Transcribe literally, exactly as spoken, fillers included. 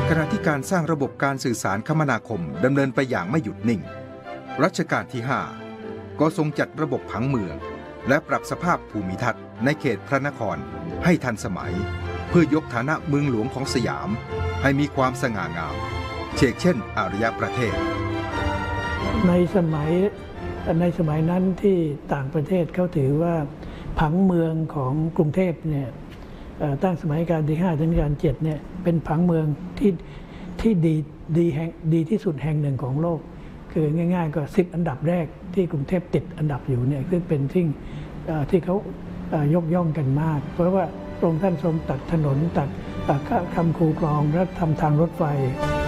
ขณะที่การสร้างระบบการสื่อสารคมนาคมดำเนินไปอย่างไม่หยุดนิ่งรัชกาลที่ห้าก็ทรงจัดระบบผังเมืองและปรับสภาพภูมิทัศน์ในเขตพระนครให้ทันสมัยเพื่อยกฐานะเมืองหลวงของสยามให้มีความสง่างามเชกเช่นอารยประเทศในสมัยในสมัยนั้นที่ต่างประเทศเขาถือว่าผังเมืองของกรุงเทพเนี่ยตั้งสมัยรัชกาลที่ห้าถึงรัชกาลที่เจ็ดเนี่ยเป็นผังเมืองที่ที่ดีดีแห่งดีที่สุดแห่งหนึ่งของโลกคือง่ายๆก็สิบอันดับแรกที่กรุงเทพติดอันดับอยู่เนี่ยซึ่งเป็นสิ่งที่เขายกย่องกันมากเพราะว่าพระองค์ท่านทรงตัดถนนตัดคำคูคลองและทำทางรถไฟ